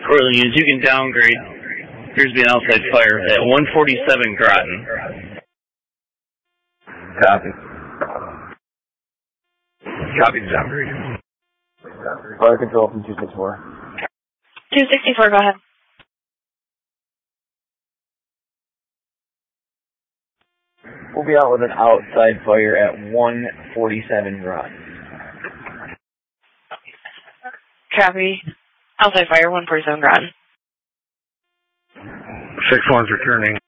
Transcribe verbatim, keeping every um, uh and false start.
Portland units, you can downgrade. Here's be an outside fire at one forty-seven Groton. Copy. Copy the downgrade. Fire control from two sixty-four. two sixty-four, go ahead. We'll be out with an outside fire at one forty-seven Groton. Copy. Outside fire, one forty-seven Groton. six one's returning.